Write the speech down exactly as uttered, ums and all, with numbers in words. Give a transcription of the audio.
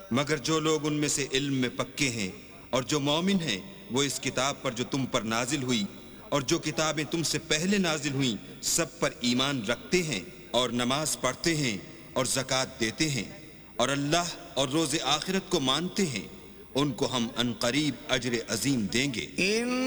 मगर जो लोग उनमें से इल्म में पक्के हैं और जो मौमिन हैं वो इस किताब पर जो तुम पर नाजिल हुई और जो किताबें तुमसे पहले नाजिल हुई सब पर ईमान रखते हैं और नमाज पढ़ते हैं और ज़कात देते हैं और अल्लाह और रोज़े आखिरत को मानते हैं, उनको हम अनकरीब अज्र अजीम देंगे।